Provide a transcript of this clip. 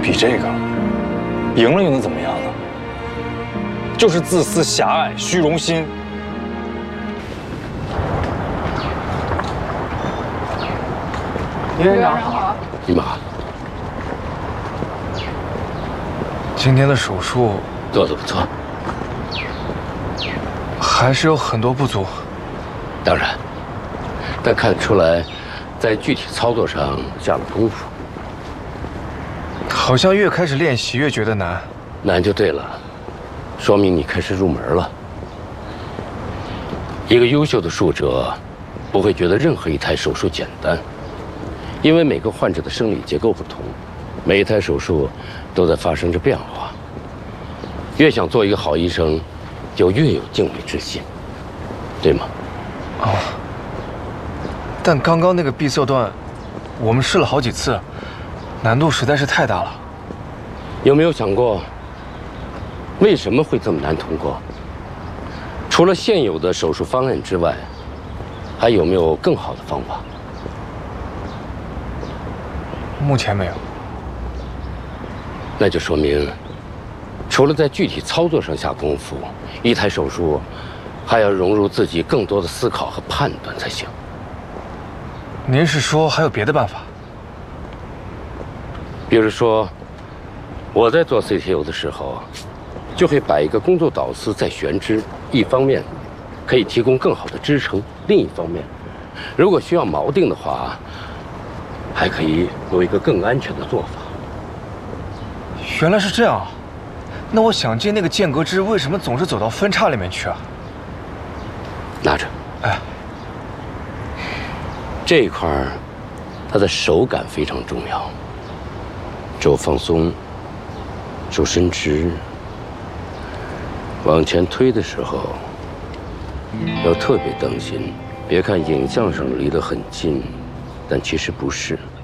比这个，赢了又能怎么样呢？就是自私、狭隘、虚荣心。 林院长好。 你们好。 今天的手术做得不错， 还是有很多不足。 当然，但看得出来，在具体操作上下了功夫。 好像越开始练习越觉得难。 难就对了，说明你开始入门了。一个优秀的术者不会觉得任何一台手术简单，因为每个患者的生理结构不同，每一台手术都在发生着变化。越想做一个好医生，就越有敬畏之心，对吗？ 哦。但刚刚那个闭塞段，我们试了好几次，难度实在是太大了。 有没有想过，为什么会这么难通过？除了现有的手术方案之外，还有没有更好的方法？ 目前没有。 那就说明，除了在具体操作上下功夫，一台手术还要融入自己更多的思考和判断才行。 您是说还有别的办法？ 比如说，我在做 CTO 的时候，就会摆一个工作导丝在悬枝，一方面可以提供更好的支撑，另一方面，如果需要锚定的话，还可以有一个更安全的做法。 原来是这样啊！那我想接那个间隔枝，为什么总是走到分叉里面去啊？ 拿着。 哎， 这一块儿，它的手感非常重要。肘放松，手伸直，往前推的时候要特别当心，别看影像上离得很近，但其实不是。